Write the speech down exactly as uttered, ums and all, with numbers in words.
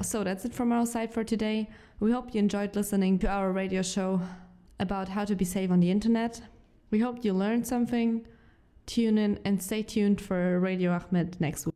So that's it from our side for today. We hope you enjoyed listening to our radio show about how to be safe on the internet. We hope you learned something. Tune in and stay tuned for Radio Ahmed next week.